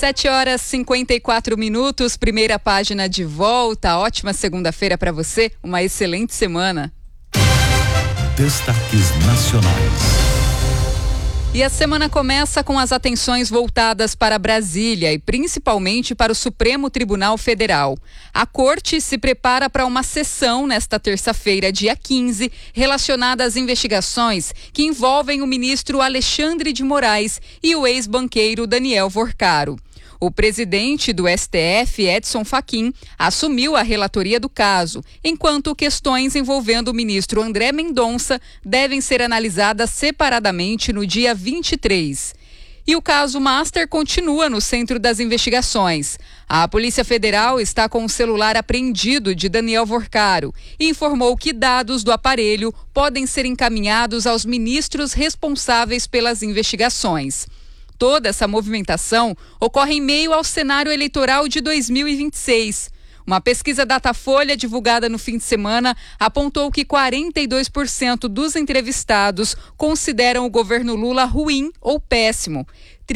7h54, primeira página de volta. Ótima segunda-feira para você, uma excelente semana. Destaques nacionais. E a semana começa com as atenções voltadas para Brasília e principalmente para o Supremo Tribunal Federal. A Corte se prepara para uma sessão nesta terça-feira, dia 15, relacionada às investigações que envolvem o ministro Alexandre de Moraes e o ex-banqueiro Daniel Vorcaro. O presidente do STF, Edson Fachin, assumiu a relatoria do caso, enquanto questões envolvendo o ministro André Mendonça devem ser analisadas separadamente no dia 23. E o caso Master continua no centro das investigações. A Polícia Federal está com o celular apreendido de Daniel Vorcaro e informou que dados do aparelho podem ser encaminhados aos ministros responsáveis pelas investigações. Toda essa movimentação ocorre em meio ao cenário eleitoral de 2026. Uma pesquisa Datafolha divulgada no fim de semana apontou que 42% dos entrevistados consideram o governo Lula ruim ou péssimo.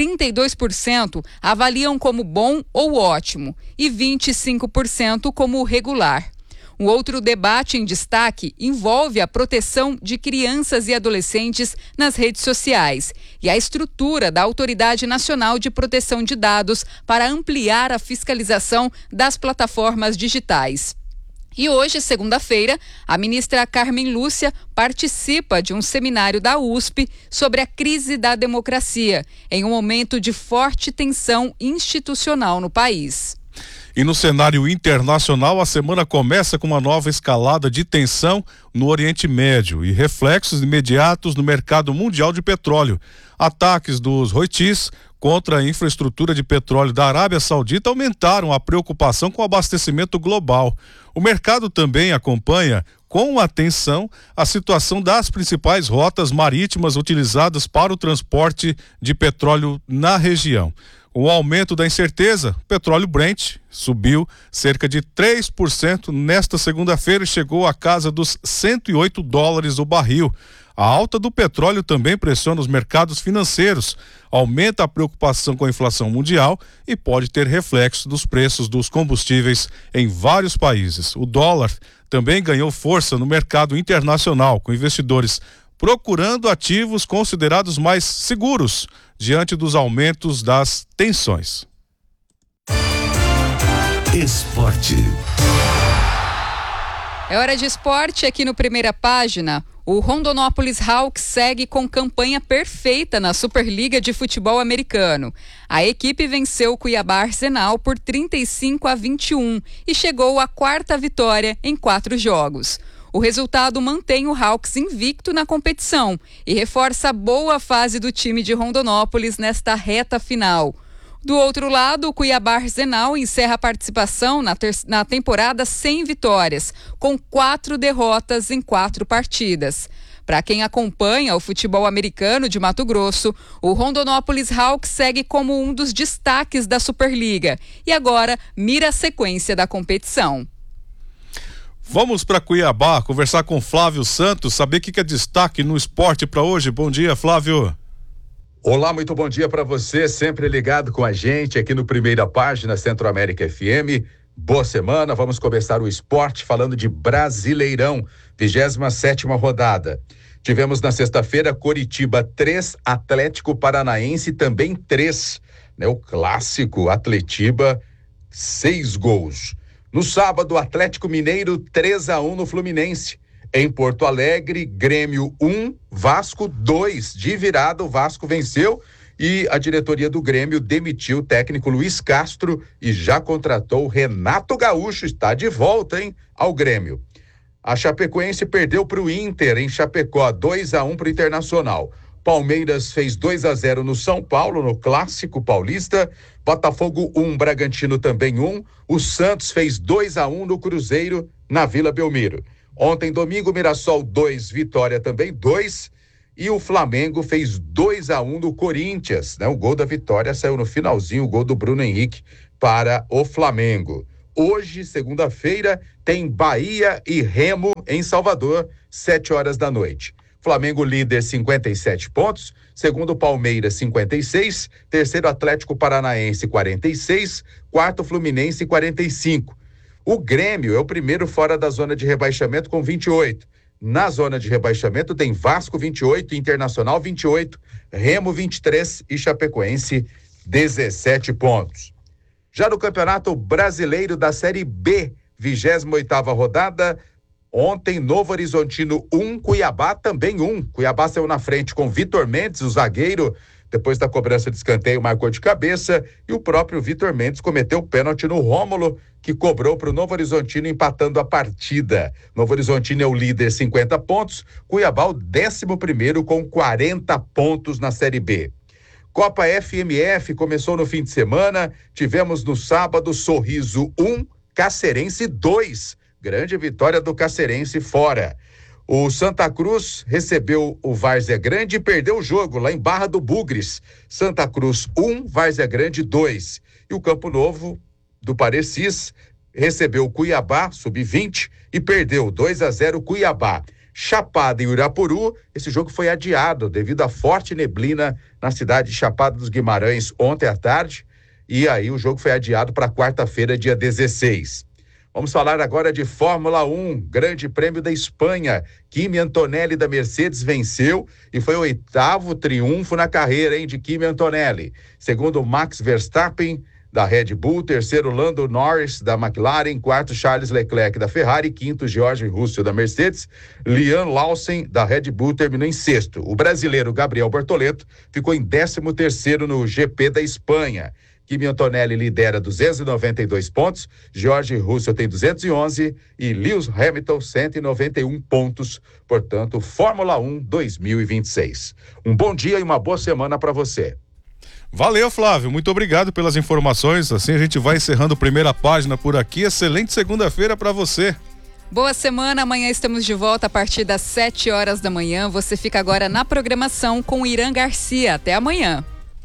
32% avaliam como bom ou ótimo e 25% como regular. Um outro debate em destaque envolve a proteção de crianças e adolescentes nas redes sociais e a estrutura da Autoridade Nacional de Proteção de Dados para ampliar a fiscalização das plataformas digitais. E hoje, segunda-feira, a ministra Carmen Lúcia participa de um seminário da USP sobre a crise da democracia, em um momento de forte tensão institucional no país. E no cenário internacional, a semana começa com uma nova escalada de tensão no Oriente Médio e reflexos imediatos no mercado mundial de petróleo. Ataques dos Houthis contra a infraestrutura de petróleo da Arábia Saudita aumentaram a preocupação com o abastecimento global. O mercado também acompanha com atenção a situação das principais rotas marítimas utilizadas para o transporte de petróleo na região. O aumento da incerteza, o petróleo Brent subiu cerca de 3% nesta segunda-feira e chegou à casa dos $108 o barril. A alta do petróleo também pressiona os mercados financeiros, aumenta a preocupação com a inflação mundial e pode ter reflexo dos preços dos combustíveis em vários países. O dólar também ganhou força no mercado internacional, com investidores procurando ativos considerados mais seguros diante dos aumentos das tensões. Esporte. É hora de esporte aqui no Primeira Página. O Rondonópolis Hawks segue com campanha perfeita na Superliga de Futebol Americano. A equipe venceu o Cuiabá Arsenal por 35-21 e chegou à quarta vitória em 4 jogos. O resultado mantém o Hawks invicto na competição e reforça a boa fase do time de Rondonópolis nesta reta final. Do outro lado, o Cuiabá Arsenal encerra a participação na temporada sem vitórias, com 4 derrotas em 4 partidas. Para quem acompanha o futebol americano de Mato Grosso, o Rondonópolis Hawks segue como um dos destaques da Superliga e agora mira a sequência da competição. Vamos para Cuiabá conversar com Flávio Santos, saber o que é destaque no esporte para hoje. Bom dia, Flávio. Olá, muito bom dia para você, sempre ligado com a gente aqui no Primeira Página Centro-América FM. Boa semana, vamos começar o esporte falando de Brasileirão, 27ª rodada. Tivemos na sexta-feira Coritiba 3, Atlético Paranaense também 3, né? O clássico Atletiba, 6 gols. No sábado, Atlético Mineiro 3-1 no Fluminense. Em Porto Alegre, Grêmio 1, Vasco 2. De virada, o Vasco venceu e a diretoria do Grêmio demitiu o técnico Luiz Castro e já contratou Renato Gaúcho. Está de volta, ao Grêmio. A Chapecoense perdeu para o Inter em Chapecó, 2-1 para o Internacional. Palmeiras fez 2-0 no São Paulo, no Clássico Paulista. Botafogo 1, Bragantino também 1. O Santos fez 2-1 no Cruzeiro, na Vila Belmiro. Ontem, domingo, Mirassol 2, Vitória também 2. E o Flamengo fez 2-1 no Corinthians, né? O gol da vitória saiu no finalzinho, o gol do Bruno Henrique para o Flamengo. Hoje, segunda-feira, tem Bahia e Remo em Salvador, 7 horas da noite. Flamengo líder 57 pontos, segundo Palmeiras 56, terceiro Atlético Paranaense 46, quarto Fluminense 45. O Grêmio é o primeiro fora da zona de rebaixamento com 28. Na zona de rebaixamento tem Vasco 28, Internacional 28, Remo 23 e Chapecoense 17 pontos. Já no Campeonato Brasileiro da Série B, 28ª rodada, ontem Novo Horizontino 1, Cuiabá também 1. Cuiabá saiu na frente com Vitor Mendes, o zagueiro, depois da cobrança de escanteio marcou de cabeça, e o próprio Vitor Mendes cometeu pênalti no Rômulo, que cobrou para o Novo Horizontino empatando a partida. Novo Horizontino é o líder 50 pontos, Cuiabá o 11º com 40 pontos na Série B. Copa FMF começou no fim de semana, tivemos no sábado Sorriso 1, Cacerense 2, grande vitória do Cacerense fora. O Santa Cruz recebeu o Várzea Grande e perdeu o jogo lá em Barra do Bugres. Santa Cruz 1, Várzea Grande 2. E o Campo Novo do Parecis recebeu o Cuiabá, sub-20, e perdeu 2-0 Cuiabá. Chapada e Uirapuru, esse jogo foi adiado devido à forte neblina na cidade de Chapada dos Guimarães ontem à tarde, e aí o jogo foi adiado para quarta-feira, dia 16. Vamos falar agora de Fórmula 1, Grande Prêmio da Espanha. Kimi Antonelli da Mercedes venceu e foi o 8º triunfo na carreira, de Kimi Antonelli. Segundo Max Verstappen da Red Bull, terceiro Lando Norris da McLaren, quarto Charles Leclerc da Ferrari, quinto George Russell da Mercedes, Liam Lawson da Red Bull terminou em sexto. O brasileiro Gabriel Bortoleto ficou em 13º no GP da Espanha. Kimi Antonelli lidera 292 pontos, George Russell tem 211 e Lewis Hamilton 191 pontos. Portanto, Fórmula 1 2026. Um bom dia e uma boa semana para você. Valeu, Flávio, muito obrigado pelas informações. Assim a gente vai encerrando a primeira página por aqui. Excelente segunda-feira para você. Boa semana, amanhã estamos de volta a partir das 7 horas da manhã. Você fica agora na programação com o Irã Garcia. Até amanhã.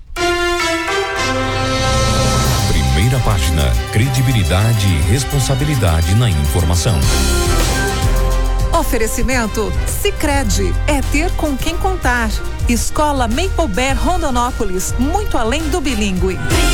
Primeira página, credibilidade e responsabilidade na informação. Oferecimento Sicredi, é ter com quem contar. Escola Maple Bear Rondonópolis, muito além do bilíngue.